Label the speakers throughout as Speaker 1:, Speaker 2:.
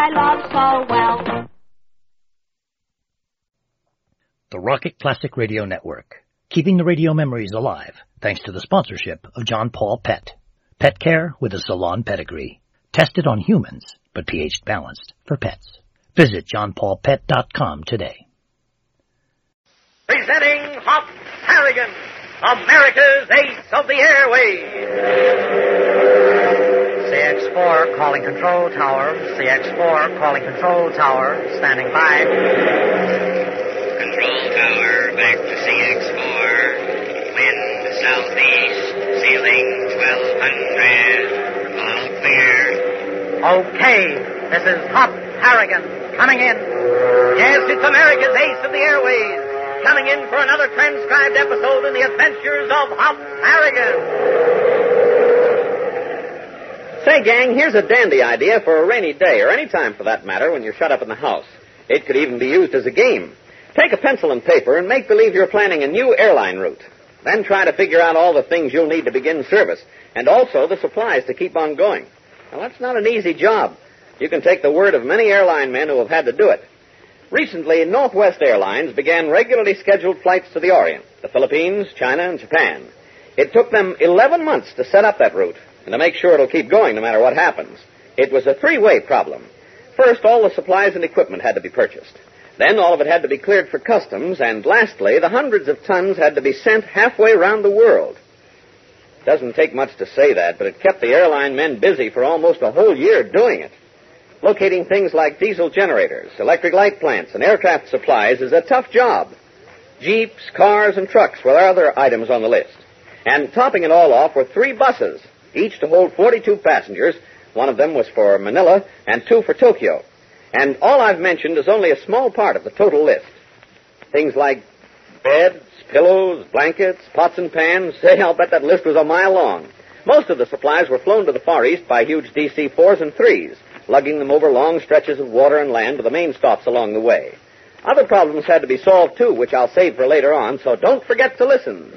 Speaker 1: I love so well.
Speaker 2: The Rocket Classic Radio Network, keeping the radio memories alive thanks to the sponsorship of John Paul Pet. Pet care with a salon pedigree. Tested on humans, but pH balanced for pets. Visit johnpaulpet.com today.
Speaker 3: Presenting Hop Harrigan, America's ace of the airways. CX-4 calling control tower. CX-4 calling control tower. Standing by.
Speaker 4: Control tower, back to CX-4. Wind southeast, ceiling 1200. All clear.
Speaker 3: Okay, this is Hop Harrigan coming in. Yes, it's America's ace of the airways, coming in for another transcribed episode in the adventures of Hop Harrigan.
Speaker 5: Say, gang, here's a dandy idea for a rainy day, or any time for that matter, when you're shut up in the house. It could even be used as a game. Take a pencil and paper and make believe you're planning a new airline route. Then try to figure out all the things you'll need to begin service, and also the supplies to keep on going. Now, that's not an easy job. You can take the word of many airline men who have had to do it. Recently, Northwest Airlines began regularly scheduled flights to the Orient, the Philippines, China, and Japan. It took them 11 months to set up that route and to make sure it'll keep going no matter what happens. It was a three-way problem. First, all the supplies and equipment had to be purchased. Then all of it had to be cleared for customs, and lastly, the hundreds of tons had to be sent halfway around the world. Doesn't take much to say that, but it kept the airline men busy for almost a whole year doing it. Locating things like diesel generators, electric light plants, and aircraft supplies is a tough job. Jeeps, cars, and trucks were other items on the list. And topping it all off were 3 buses, each to hold 42 passengers. One of them was for Manila and 2 for Tokyo. And all I've mentioned is only a small part of the total list. Things like beds, pillows, blankets, pots and pans. Say, I'll bet that list was a mile long. Most of the supplies were flown to the Far East by huge DC-4s and 3s, lugging them over long stretches of water and land to the main stops along the way. Other problems had to be solved, too, which I'll save for later on, so don't forget to listen.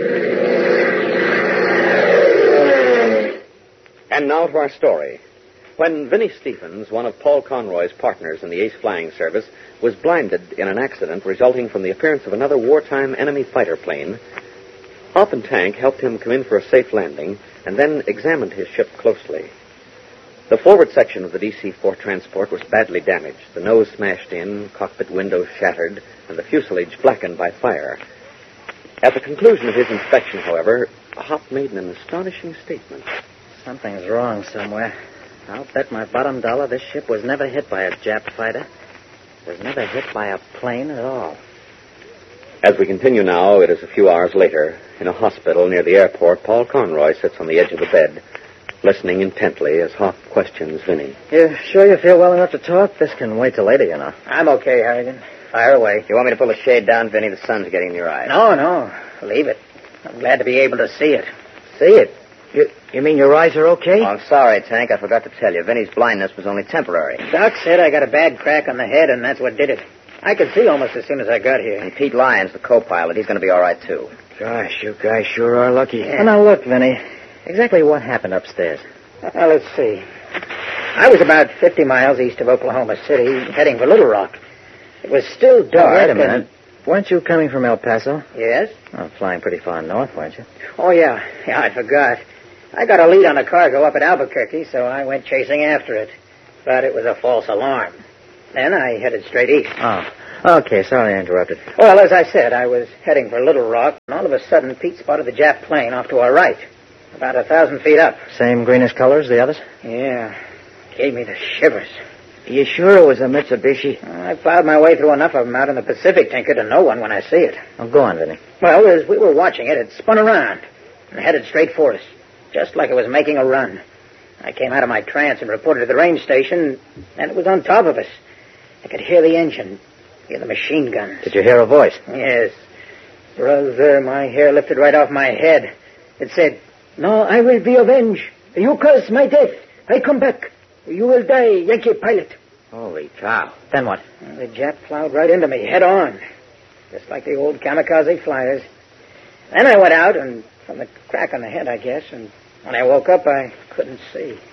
Speaker 5: And now to our story. When Vinnie Stephens, one of Paul Conroy's partners in the Ace Flying Service, was blinded in an accident resulting from the appearance of another wartime enemy fighter plane, Hop and Tank helped him come in for a safe landing and then examined his ship closely. The forward section of the DC-4 transport was badly damaged, the nose smashed in, cockpit windows shattered, and the fuselage blackened by fire. At the conclusion of his inspection, however, Hop made an astonishing statement.
Speaker 6: Something's wrong somewhere. I'll bet my bottom dollar this ship was never hit by a Jap fighter. It was never hit by a plane at all.
Speaker 5: As we continue now, it is a few hours later. In a hospital near the airport, Paul Conroy sits on the edge of the bed, listening intently as Hop questions Vinnie.
Speaker 6: You sure you feel well enough to talk? This can wait till later, you know.
Speaker 7: I'm okay, Harrigan. Fire away.
Speaker 6: You want me to pull the shade down, Vinnie? The sun's getting in your eyes.
Speaker 7: No. Leave it. I'm glad to be able to see it.
Speaker 6: See it? You mean your eyes are okay?
Speaker 7: Oh, I'm sorry, Tank. I forgot to tell you. Vinnie's blindness was only temporary. Doc said I got a bad crack on the head, and that's what did it. I could see almost as soon as I got here.
Speaker 6: And Pete Lyons, the co-pilot, he's going to be all right, too. Gosh, you guys sure are lucky.
Speaker 7: Yeah.
Speaker 6: Well, now, look, Vinnie. Exactly what happened upstairs?
Speaker 7: Let's see. I was about 50 miles east of Oklahoma City, heading for Little Rock. It was still dark.
Speaker 6: Oh, wait a minute. Weren't you coming from El Paso?
Speaker 7: Yes?
Speaker 6: Oh, flying pretty far north, weren't you?
Speaker 7: Oh, yeah. Yeah, I forgot. I got a lead on a cargo up at Albuquerque, so I went chasing after it. But it was a false alarm. Then I headed straight east.
Speaker 6: Oh, okay. Sorry I interrupted.
Speaker 7: Well, as I said, I was heading for Little Rock, and all of a sudden Pete spotted the Jap plane off to our right, about 1,000 feet up.
Speaker 6: Same greenish color as the others?
Speaker 7: Yeah. Gave me the shivers.
Speaker 6: You sure it was a Mitsubishi?
Speaker 7: I plowed my way through enough of them out in the Pacific, Tinker, to know one when I see it.
Speaker 6: Oh, go on, Vinnie.
Speaker 7: Well, as we were watching it, it spun around and headed straight for us, just like it was making a run. I came out of my trance and reported to the range station, and it was on top of us. I could hear the engine, hear the machine guns.
Speaker 6: Did you hear a voice?
Speaker 7: Yes. Brother, my hair lifted right off my head. It said, "No, I will be avenged. You cause my death. I come back. You will die, Yankee pilot."
Speaker 6: Holy cow. Then what?
Speaker 7: The Jap plowed right into me, head on, just like the old kamikaze flyers. Then I went out, and from the crack on the head, I guess, and when I woke up, I couldn't see.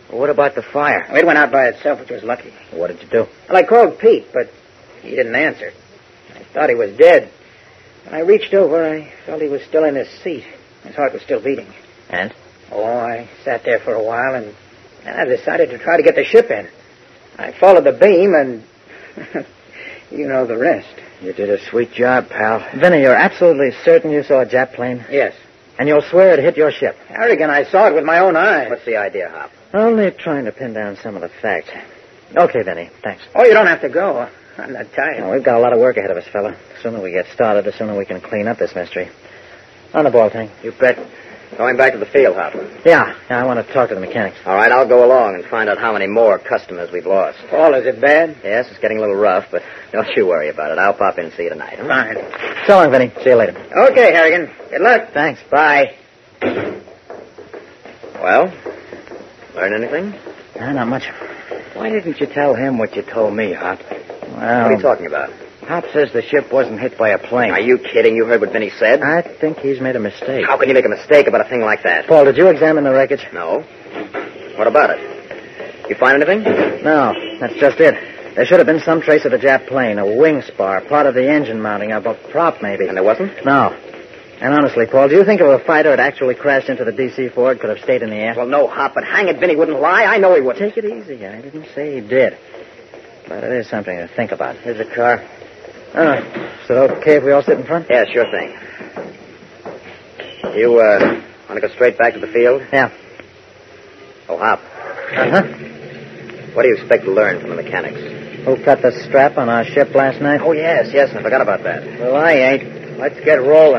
Speaker 6: What about the fire?
Speaker 7: It went out by itself, which was lucky.
Speaker 6: What did you do?
Speaker 7: Well, I called Pete, but he didn't answer. I thought he was dead. When I reached over, I felt he was still in his seat. His heart was still beating.
Speaker 6: And?
Speaker 7: Oh, I sat there for a while, and then I decided to try to get the ship in. I followed the beam, and you know the rest.
Speaker 6: You did a sweet job, pal. Vinny, you're absolutely certain you saw a Jap plane?
Speaker 7: Yes.
Speaker 6: And you'll swear it hit your ship?
Speaker 7: Harrigan, I saw it with my own eyes.
Speaker 5: What's the idea, Hop?
Speaker 6: Only trying to pin down some of the facts. Okay, Vinny, thanks.
Speaker 7: Oh, you don't have to go. I'm not tired.
Speaker 6: Well, we've got a lot of work ahead of us, fella. The sooner we get started, the sooner we can clean up this mystery. On the ball, Tank.
Speaker 5: You bet. Going back to the field, Hop.
Speaker 6: Yeah, I want to talk to the mechanics.
Speaker 5: All right, I'll go along and find out how many more customers we've lost.
Speaker 7: Paul, is it bad?
Speaker 5: Yes, it's getting a little rough, but don't you worry about it. I'll pop in and see you tonight. Huh?
Speaker 7: Fine.
Speaker 6: So long, Vinny. See you later.
Speaker 7: Okay, Harrigan. Good luck.
Speaker 6: Thanks.
Speaker 7: Bye.
Speaker 5: Well, learn anything?
Speaker 6: No, not much.
Speaker 8: Why didn't you tell him what you told me, Hop?
Speaker 6: Well,
Speaker 5: What are you talking about?
Speaker 8: Hop says the ship wasn't hit by a plane.
Speaker 5: Are you kidding? You heard what Vinny said?
Speaker 6: I think he's made a mistake.
Speaker 5: How can you make a mistake about a thing like that?
Speaker 6: Paul, did you examine the wreckage?
Speaker 5: No. What about it? You find anything?
Speaker 6: No, that's just it. There should have been some trace of the Jap plane, a wing spar, part of the engine mounting, a prop maybe.
Speaker 5: And there wasn't?
Speaker 6: No. And honestly, Paul, do you think if a fighter had actually crashed into the DC-4, it could have stayed in the air?
Speaker 5: Well, no, Hop, but hang it, Vinny wouldn't lie. I know he wouldn't.
Speaker 6: Take it easy. I didn't say he did. But it is something to think about. Here's the car. Oh, is it okay if we all sit in front?
Speaker 5: Yeah, sure thing. You, want to go straight back to the field?
Speaker 6: Yeah.
Speaker 5: Oh, Hop,
Speaker 6: Uh-huh.
Speaker 5: what do you expect to learn from the mechanics?
Speaker 6: Who cut the strap on our ship last night?
Speaker 5: Oh, yes, I forgot about that.
Speaker 6: Well, I ain't. Let's get rolling.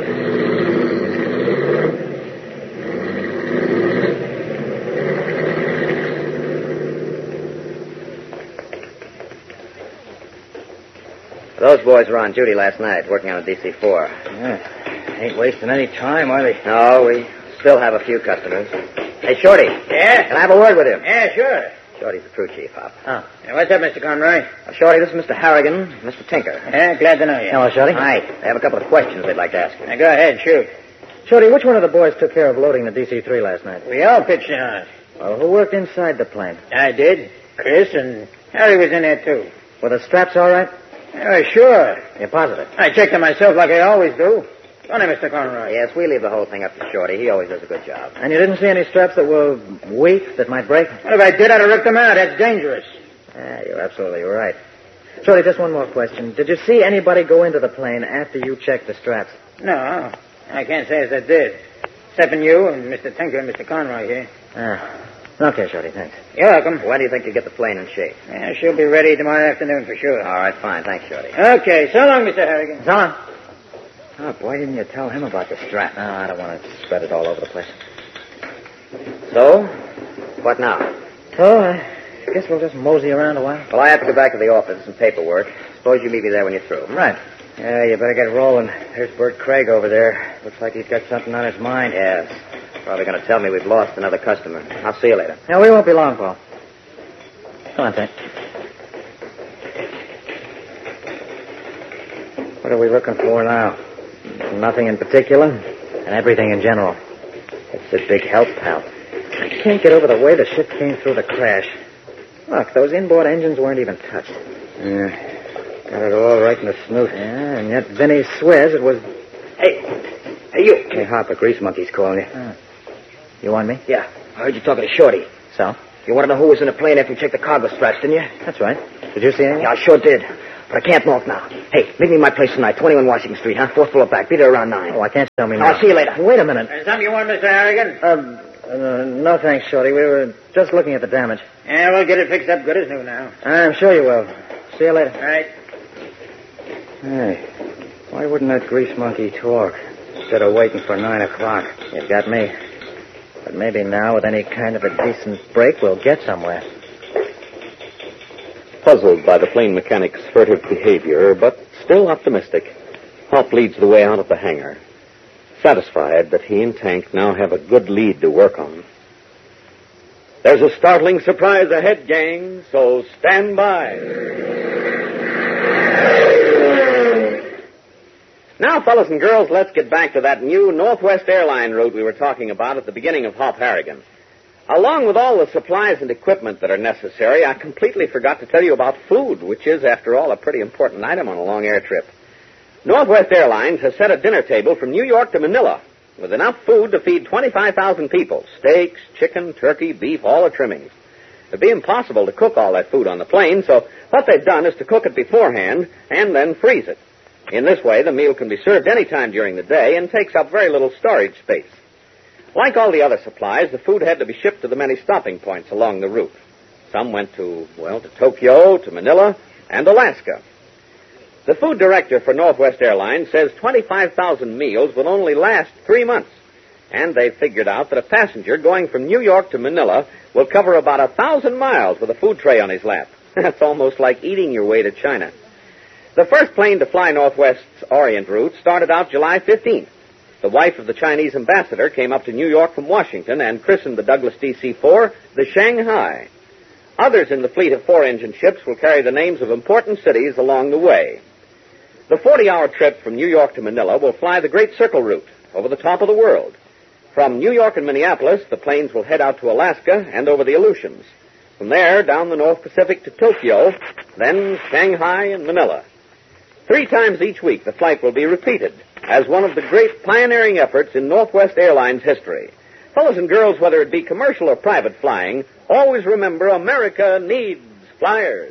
Speaker 5: Those boys were on duty last night, working on a DC-4.
Speaker 8: Yeah. Ain't wasting any time, are they?
Speaker 5: No, we still have a few customers. Hey, Shorty.
Speaker 7: Yeah?
Speaker 5: Can I have a word with you?
Speaker 7: Yeah, sure.
Speaker 5: Shorty's the crew chief, Hop.
Speaker 6: Oh.
Speaker 7: Yeah, what's up, Mr. Conroy?
Speaker 5: Shorty, this is Mr. Harrigan, Mr. Tinker.
Speaker 7: Yeah, glad to know you.
Speaker 6: Hello, Shorty.
Speaker 5: Hi. They have a couple of questions they'd like to ask you.
Speaker 7: Now, go ahead, shoot.
Speaker 6: Shorty, which one of the boys took care of loading the DC-3 last night?
Speaker 7: We all pitched in on it.
Speaker 6: Well, who worked inside the plane?
Speaker 7: I did. Chris and Harry was in there, too.
Speaker 6: Were the straps all right?
Speaker 7: Sure.
Speaker 6: You're positive?
Speaker 7: I checked them myself like I always do. Don't I, Mr. Conroy?
Speaker 5: Yes, we leave the whole thing up to Shorty. He always does a good job.
Speaker 6: And you didn't see any straps that were weak, that might break?
Speaker 7: Well, if I did, I'd have ripped them out. That's dangerous.
Speaker 6: Yeah, you're absolutely right. Shorty, just one more question. Did you see anybody go into the plane after you checked the straps?
Speaker 7: No, I can't say as I did. Excepting you and Mr. Tinker and Mr. Conroy here.
Speaker 6: Ah. Okay, Shorty, thanks.
Speaker 7: You're welcome.
Speaker 5: When do you think you'll get the plane in shape?
Speaker 7: Yeah, she'll be ready tomorrow afternoon for sure.
Speaker 5: All right, fine. Thanks, Shorty.
Speaker 7: Okay, so long, Mr. Harrigan.
Speaker 6: So long.
Speaker 8: Hop, why didn't you tell him about the strap?
Speaker 6: No, I don't want to spread it all over the place.
Speaker 5: So, what now?
Speaker 6: So, I guess we'll just mosey around a while.
Speaker 5: Well, I have to go back to the office, some paperwork. Suppose you meet me there when you're through.
Speaker 6: Right.
Speaker 8: Yeah, you better get rolling. There's Bert Craig over there. Looks like he's got something on his mind.
Speaker 5: Yes. Probably going to tell me we've lost another customer. I'll see you later.
Speaker 6: Yeah, we won't be long, Paul. Come on, Tank.
Speaker 8: What are we looking for now?
Speaker 6: Nothing in particular, and everything in general.
Speaker 8: It's a big help, pal.
Speaker 6: I can't get over the way the ship came through the crash. Look, those inboard engines weren't even touched.
Speaker 8: Yeah. Got it all right in the snoot.
Speaker 6: Yeah, and yet Vinny swears it was...
Speaker 5: Hey, you.
Speaker 8: Hey, Hop, a grease monkey's calling you.
Speaker 6: You want me?
Speaker 5: Yeah, I heard you talking to Shorty.
Speaker 6: So?
Speaker 5: You want to know who was in the plane after you checked the cargo straps, didn't you?
Speaker 6: That's right. Did you see anything?
Speaker 5: Yeah, I sure did. But I can't walk now. Hey, meet me at my place tonight, 21 Washington Street, huh? 4th floor back. Be there around 9.
Speaker 6: Oh, I can't tell me now.
Speaker 5: I'll see you later.
Speaker 6: Wait a minute.
Speaker 7: Something you want, Mr. Harrigan?
Speaker 6: No thanks, Shorty. We were just looking at the damage.
Speaker 7: Yeah, we'll get it fixed up good as new now.
Speaker 6: I'm sure you will. See you later.
Speaker 7: All right.
Speaker 8: Hey, why wouldn't that grease monkey talk instead of waiting for 9 o'clock?
Speaker 6: You've got me. But maybe now, with any kind of a decent break, we'll get somewhere.
Speaker 9: Puzzled by the plane mechanic's furtive behavior, but still optimistic, Hop leads the way out of the hangar, satisfied that he and Tank now have a good lead to work on. There's a startling surprise ahead, gang, so stand by.
Speaker 5: Now, fellas and girls, let's get back to that new Northwest airline route we were talking about at the beginning of Hop Harrigan. Along with all the supplies and equipment that are necessary, I completely forgot to tell you about food, which is, after all, a pretty important item on a long air trip. Northwest Airlines has set a dinner table from New York to Manila with enough food to feed 25,000 people. Steaks, chicken, turkey, beef, all the trimmings. It'd be impossible to cook all that food on the plane, so what they've done is to cook it beforehand and then freeze it. In this way, the meal can be served any time during the day and takes up very little storage space. Like all the other supplies, the food had to be shipped to the many stopping points along the route. Some went to Tokyo, to Manila, and Alaska. The food director for Northwest Airlines says 25,000 meals will only last 3 months. And they've figured out that a passenger going from New York to Manila will cover about 1,000 miles with a food tray on his lap. That's almost like eating your way to China. The first plane to fly Northwest's Orient route started out July 15th. The wife of the Chinese ambassador came up to New York from Washington and christened the Douglas DC-4 the Shanghai. Others in the fleet of 4-engine ships will carry the names of important cities along the way. The 40-hour trip from New York to Manila will fly the Great Circle route over the top of the world. From New York and Minneapolis, the planes will head out to Alaska and over the Aleutians. From there, down the North Pacific to Tokyo, then Shanghai and Manila. 3 times each week, the flight will be repeated as one of the great pioneering efforts in Northwest Airlines history. Fellows and girls, whether it be commercial or private flying, always remember America needs flyers.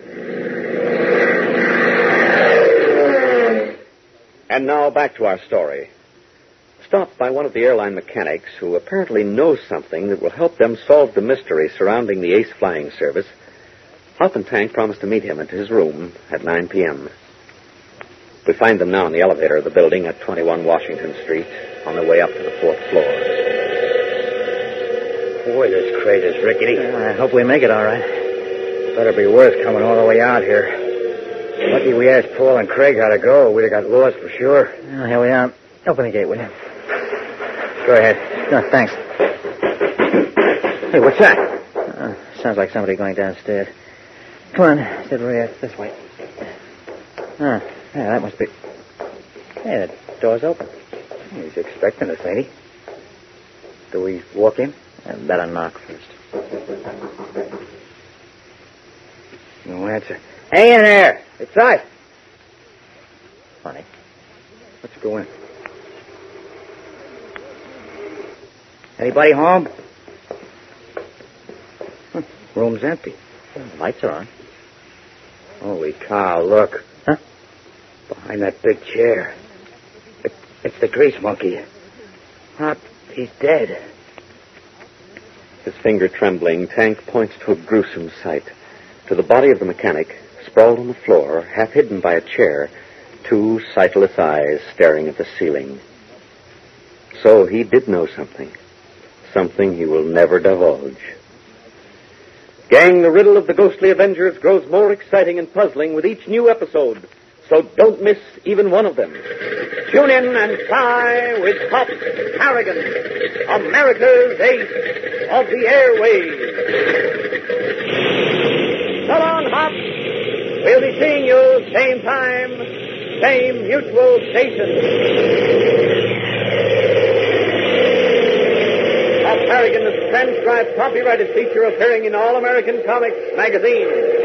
Speaker 5: And now back to our story. Stopped by one of the airline mechanics who apparently knows something that will help them solve the mystery surrounding the Ace Flying Service, Hop and Tank promised to meet him at his room at 9 p.m. We find them now in the elevator of the building at 21 Washington Street on their way up to the 4th floor.
Speaker 7: Boy, this crate is rickety.
Speaker 6: I hope we make it all right.
Speaker 7: Better be worse coming all the way out here. Lucky we asked Paul and Craig how to go. We'd have got lost for sure.
Speaker 6: Well, here we are. Open the gate, will you?
Speaker 7: Go ahead.
Speaker 6: No, thanks.
Speaker 7: Hey, what's that?
Speaker 6: Sounds like somebody going downstairs. Come on, sit Maria. This way. Yeah, that must be... Hey, the door's open.
Speaker 7: He's expecting us, ain't he? Do we walk in?
Speaker 6: Better knock first.
Speaker 7: No answer. Hey in there! It's us!
Speaker 6: Funny.
Speaker 7: Let's go in. Anybody home? Room's empty.
Speaker 6: The lights are on.
Speaker 7: Holy cow, look.
Speaker 6: Huh?
Speaker 7: Behind that big chair. It's the grease monkey. Hop, he's dead.
Speaker 9: His finger trembling, Tank points to a gruesome sight. To the body of the mechanic, sprawled on the floor, half hidden by a chair, 2 sightless eyes staring at the ceiling. So he did know something. Something he will never divulge. Gang, the riddle of the ghostly Avengers grows more exciting and puzzling with each new episode, so don't miss even one of them.
Speaker 3: Tune in and fly with Hop Harrigan, America's Ace of the Airways. So long, Hop. We'll be seeing you same time, same mutual station. Hop Harrigan is a transcribed, copyrighted feature appearing in All American Comics magazine.